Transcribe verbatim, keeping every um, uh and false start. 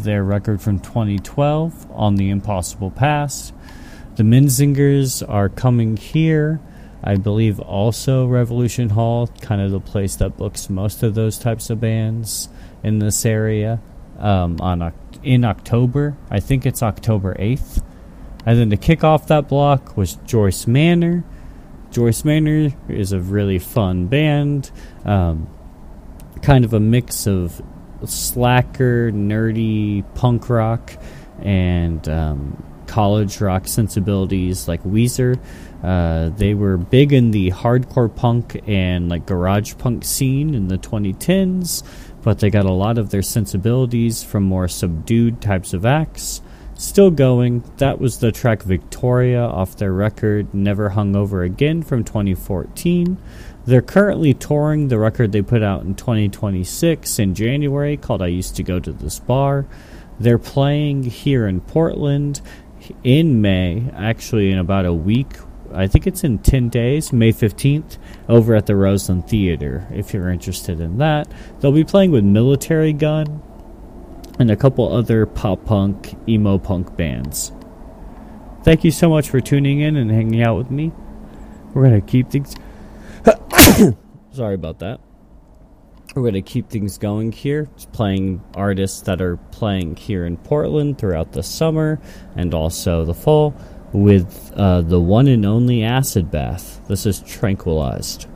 of their record from twenty twelve, On the Impossible Past. The Menzingers are coming here. I believe also Revolution Hall, kind of the place that books most of those types of bands in this area, um, on in October. I think it's October eighth. And then to kick off that block was Joyce Manor. Joyce Manor is a really fun band, um, kind of a mix of slacker, nerdy punk rock and um, college rock sensibilities like Weezer. Uh, they were big in the hardcore punk and like garage punk scene in the twenty tens, but they got a lot of their sensibilities from more subdued types of acts. Still going. That was the track Victoria off their record Never Hung Over Again from twenty fourteen. They're currently touring the record they put out in twenty twenty-six in January called I Used to Go to This Bar. They're playing here in Portland in May, actually in about a week. I think it's in ten days, May fifteenth, over at the Roseland Theater, if you're interested in that. They'll be playing with Military Gun and a couple other pop-punk, emo-punk bands. Thank you so much for tuning in and hanging out with me. We're going to keep things... Sorry about that. We're going to keep things going here, just playing artists that are playing here in Portland throughout the summer and also the fall with uh, the one and only Acid Bath. This is Tranquilized.